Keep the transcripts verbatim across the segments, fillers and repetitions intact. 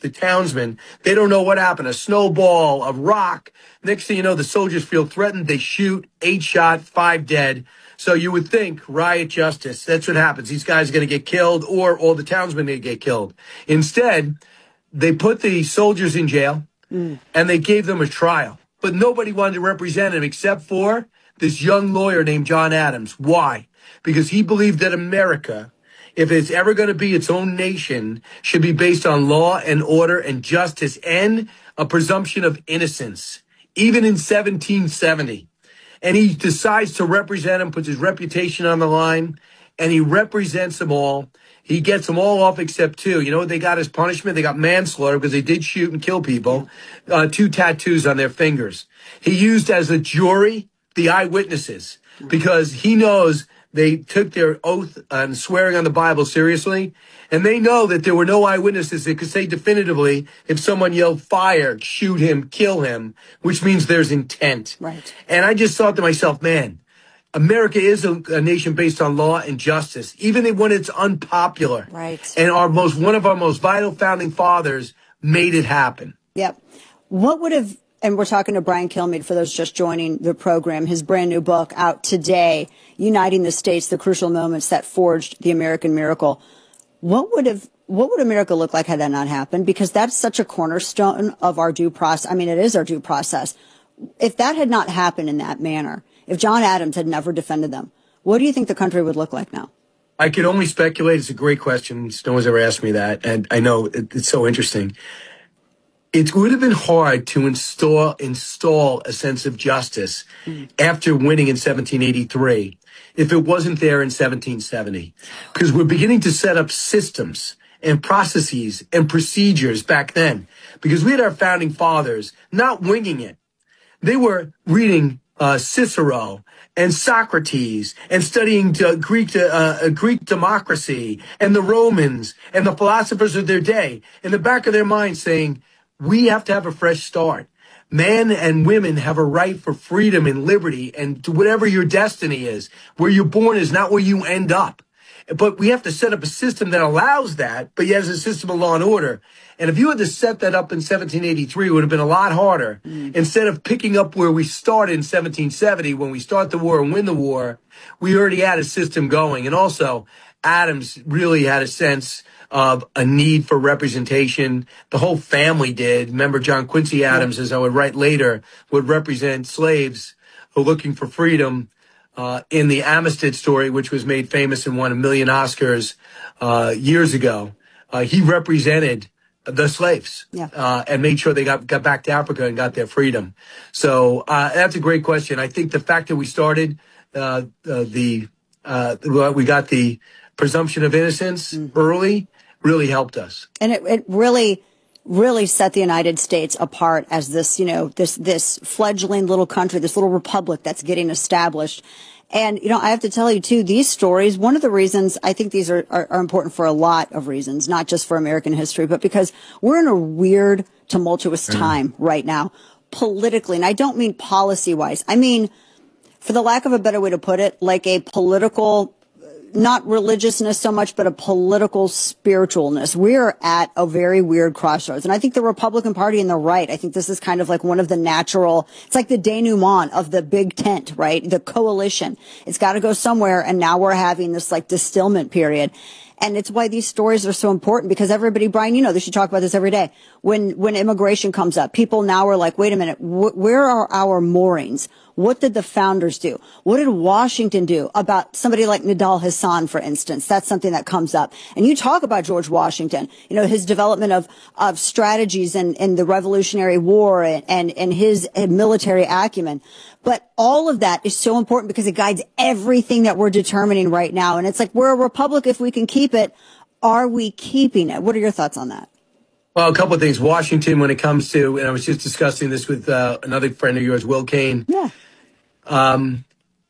the townsmen. They don't know what happened. A snowball, a rock. Next thing you know, the soldiers feel threatened. They shoot, eight shot, five dead. So you would think riot justice. That's what happens. These guys are going to get killed, or all the townsmen are going to get killed. Instead, they put the soldiers in jail, mm. and they gave them a trial. But nobody wanted to represent him except for this young lawyer named John Adams. Why? Because he believed that America, if it's ever going to be its own nation, should be based on law and order and justice and a presumption of innocence, even in seventeen seventy. And he decides to represent him, puts his reputation on the line, and he represents them all. He gets them all off except two. You know what they got as punishment? They got manslaughter because they did shoot and kill people. Uh, two tattoos on their fingers. He used as a jury the eyewitnesses because he knows they took their oath and swearing on the Bible seriously. And they know that there were no eyewitnesses that could say definitively if someone yelled fire, shoot him, kill him, which means there's intent. Right. And I just thought to myself, man, America is a, a nation based on law and justice, even when it's unpopular. Right. And our most, one of our most vital founding fathers made it happen. Yep. What would have, and we're talking to Brian Kilmeade for those just joining the program, his brand new book out today, Uniting the States, the Crucial Moments That Forged the American Miracle. What would have, what would America look like had that not happened? Because that's such a cornerstone of our due process. I mean, it is our due process. If that had not happened in that manner, if John Adams had never defended them, what do you think the country would look like now? I could only speculate. It's a great question. No one's ever asked me that. And I know it, it's so interesting. It would have been hard to install install a sense of justice mm. after winning in seventeen eighty-three if it wasn't there in seventeen seventy. Because we're beginning to set up systems and processes and procedures back then. Because we had our founding fathers not winging it. They were reading uh, Cicero and Socrates and studying uh, Greek uh, Greek democracy and the Romans and the philosophers of their day in the back of their mind saying, we have to have a fresh start. Men and women have a right for freedom and liberty and to whatever your destiny is. Where you're born is not where you end up. But we have to set up a system that allows that, but yet as a system of law and order. And if you had to set that up in seventeen eighty-three, it would have been a lot harder. Mm. Instead of picking up where we started in seventeen seventy, when we start the war and win the war, we already had a system going. And also, Adams really had a sense of a need for representation. The whole family did. Remember, John Quincy Adams, as I would write later, would represent slaves who were looking for freedom. Uh, in the Amistad story, which was made famous and won a million Oscars uh, years ago, uh, he represented the slaves yeah. uh, and made sure they got, got back to Africa and got their freedom. So uh, that's a great question. I think the fact that we started uh, uh, the uh, we got the presumption of innocence mm-hmm. early really helped us. And it, it really, really set the United States apart as this, you know, this, this fledgling little country, this little republic that's getting established. And, you know, I have to tell you, too, these stories, one of the reasons I think these are, are, are important for a lot of reasons, not just for American history, but because we're in a weird, tumultuous time mm. right now, politically. And I don't mean policy-wise. I mean, for the lack of a better way to put it, like a political, not religiousness so much, but a political spiritualness. We're at a very weird crossroads. And I think the Republican Party and the right, I think this is kind of like one of the natural, it's like the denouement of the big tent, right? The coalition. It's got to go somewhere. And now we're having this like distillment period. And it's why these stories are so important because everybody, Brian, you know, they should talk about this every day. When, when immigration comes up, people now are like, wait a minute, wh- where are our moorings? What did the founders do? What did Washington do about somebody like Nidal Hasan, for instance? That's something that comes up. And you talk about George Washington, you know, his development of, of strategies in, in the Revolutionary War and, and, and his military acumen. But all of that is so important because it guides everything that we're determining right now. And it's like, we're a republic if we can keep it. Are we keeping it? What are your thoughts on that? Well, a couple of things. Washington, when it comes to, and I was just discussing this with uh, another friend of yours, Will Kane. Yeah. Um,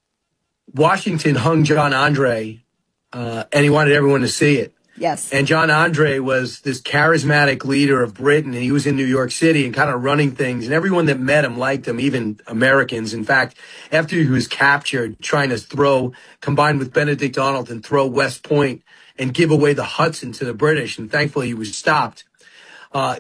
Washington hung John Andre, uh, and he wanted everyone to see it. Yes. And John Andre was this charismatic leader of Britain, and he was in New York City and kind of running things, and everyone that met him liked him, even Americans. In fact, after he was captured, trying to throw, combined with Benedict Arnold, and throw West Point and give away the Hudson to the British, and thankfully he was stopped. Uh,